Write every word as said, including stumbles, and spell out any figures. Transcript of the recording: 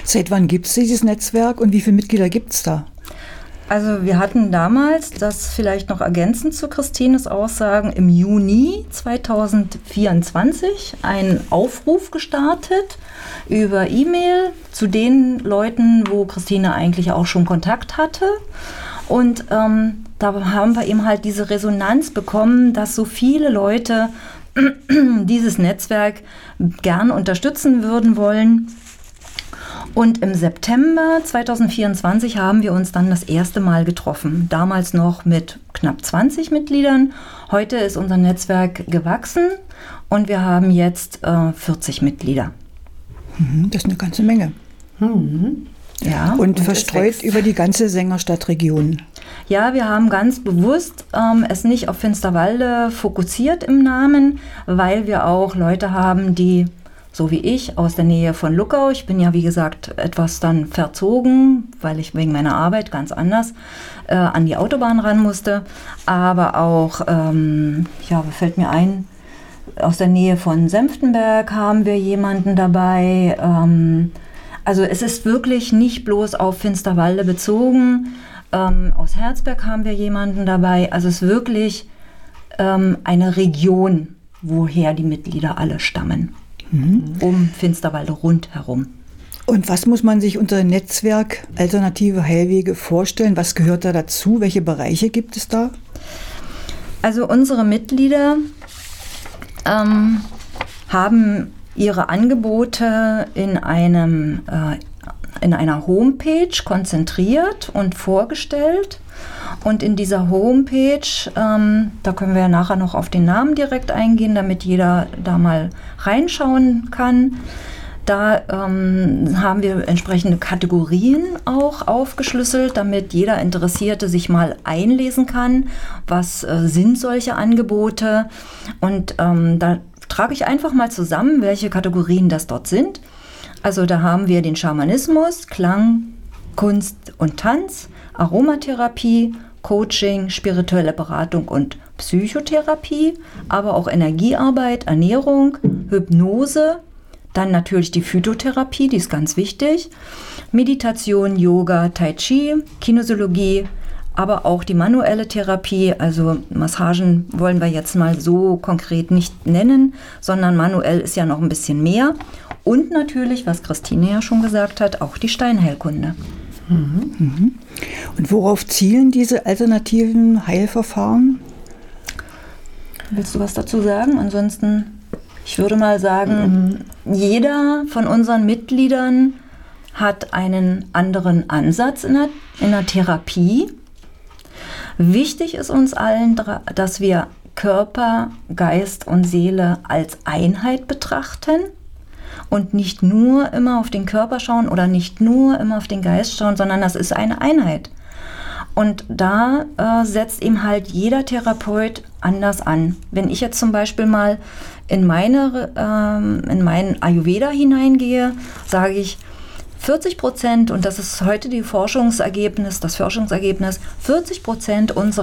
Seit wann gibt es dieses Netzwerk und wie viele Mitglieder gibt es da? Also wir hatten damals, das vielleicht noch ergänzend zu Christines Aussagen, im Juni zweitausendvierundzwanzig einen Aufruf gestartet über E-Mail zu den Leuten, wo Christine eigentlich auch schon Kontakt hatte. Und ähm, da haben wir eben halt diese Resonanz bekommen, dass so viele Leute dieses Netzwerk gern unterstützen würden wollen. Und im September zweitausendvierundzwanzig haben wir uns dann das erste Mal getroffen. Damals noch mit knapp zwanzig Mitgliedern. Heute ist unser Netzwerk gewachsen und wir haben jetzt äh, vierzig Mitglieder. Das ist eine ganze Menge. Mhm. Ja, und, und verstreut über die ganze Sängerstadtregion. Ja, wir haben ganz bewusst ähm, es nicht auf Finsterwalde fokussiert im Namen, weil wir auch Leute haben, die so wie ich, aus der Nähe von Luckau. Ich bin ja, wie gesagt, etwas dann verzogen, weil ich wegen meiner Arbeit ganz anders äh, an die Autobahn ran musste. Aber auch, ähm, ja, fällt mir ein, aus der Nähe von Senftenberg haben wir jemanden dabei. Ähm, also es ist wirklich nicht bloß auf Finsterwalde bezogen. Ähm, aus Herzberg haben wir jemanden dabei. Also es ist wirklich ähm, eine Region, woher die Mitglieder alle stammen. Mhm. Um Finsterwalde rundherum. Und was muss man sich unter Netzwerk Alternative Heilwege vorstellen? Was gehört da dazu? Welche Bereiche gibt es da? Also unsere Mitglieder ähm, haben ihre Angebote in einem äh, in einer Homepage konzentriert und vorgestellt. Und in dieser Homepage, ähm, da können wir ja nachher noch auf den Namen direkt eingehen, damit jeder da mal reinschauen kann. Da ähm, haben wir entsprechende Kategorien auch aufgeschlüsselt, damit jeder Interessierte sich mal einlesen kann, was äh, sind solche Angebote. Und ähm, da trage ich einfach mal zusammen, welche Kategorien das dort sind. Also da haben wir den Schamanismus, Klang, Kunst und Tanz, Aromatherapie, Coaching, spirituelle Beratung und Psychotherapie, aber auch Energiearbeit, Ernährung, Hypnose, dann natürlich die Phytotherapie, die ist ganz wichtig, Meditation, Yoga, Tai Chi, Kinesiologie, aber auch die manuelle Therapie, also Massagen wollen wir jetzt mal so konkret nicht nennen, sondern manuell ist ja noch ein bisschen mehr. Und natürlich, was Christine ja schon gesagt hat, auch die Steinheilkunde. Mhm. Mhm. Und worauf zielen diese alternativen Heilverfahren? Willst du was dazu sagen? Ansonsten, ich würde mal sagen, mhm. jeder von unseren Mitgliedern hat einen anderen Ansatz in der, in der Therapie. Wichtig ist uns allen, dass wir Körper, Geist und Seele als Einheit betrachten und nicht nur immer auf den Körper schauen oder nicht nur immer auf den Geist schauen, sondern das ist eine Einheit. Und da äh, setzt eben halt jeder Therapeut anders an. Wenn ich jetzt zum Beispiel mal in, meine, ähm, in meinen Ayurveda hineingehe, sage ich, vierzig Prozent, und das ist heute die Forschungsergebnis, das Forschungsergebnis, vierzig Prozent unserer